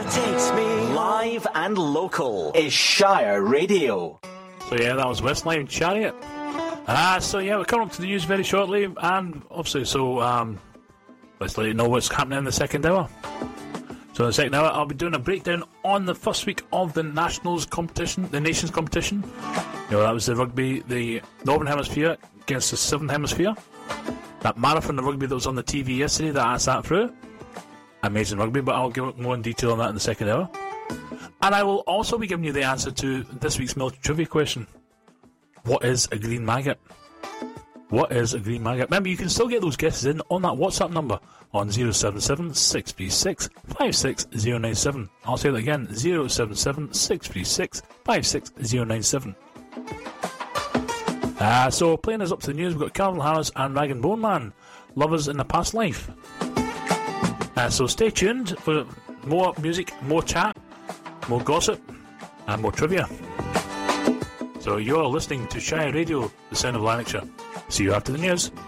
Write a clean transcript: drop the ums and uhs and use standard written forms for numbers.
takes me. Live and local is Shire Radio. So yeah, that was Westline Chariot. So yeah, we're coming up to the news very shortly, and obviously, let's let you know what's happening in the second hour. So in the second hour, I'll be doing a breakdown on the first week of the Nationals competition, the Nations competition. That was the rugby, the Northern Hemisphere against the Southern Hemisphere. That marathon of rugby that was on the TV yesterday that I sat through. Amazing rugby, but I'll give more in detail on that in the second hour. And I will also be giving you the answer to this week's military trivia question. What is a green maggot? What is a green maggot? Remember, you can still get those guesses in on that WhatsApp number on 077 636 56097. I'll say that again, 077 636 56097. So playing us up to the news, we've got Calvin Harris and Rag and Bone Man, Lovers in the Past Life. So stay tuned for more music, more chat, more gossip, and more trivia. So you're listening to Shire Radio, the sound of Lanarkshire. See you after the news.